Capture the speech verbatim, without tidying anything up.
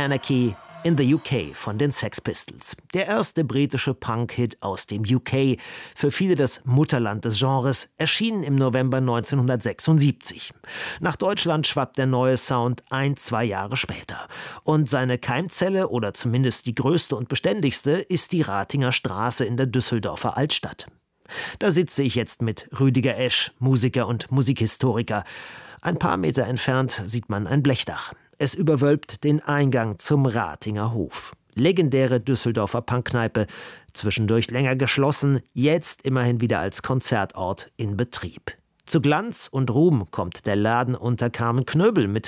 Anarchy in the U K von den Sex Pistols. Der erste britische Punk-Hit aus dem U K, für viele das Mutterland des Genres, erschien im November neunzehnhundertsechsundsiebzig. Nach Deutschland schwappt der neue Sound ein, zwei Jahre später. Und seine Keimzelle, oder zumindest die größte und beständigste, ist die Ratinger Straße in der Düsseldorfer Altstadt. Da sitze ich jetzt mit Rüdiger Esch, Musiker und Musikhistoriker. Ein paar Meter entfernt sieht man ein Blechdach. Es überwölbt den Eingang zum Ratinger Hof. Legendäre Düsseldorfer Punkkneipe, zwischendurch länger geschlossen, jetzt immerhin wieder als Konzertort in Betrieb. Zu Glanz und Ruhm kommt der Laden unter Carmen Knöbel mit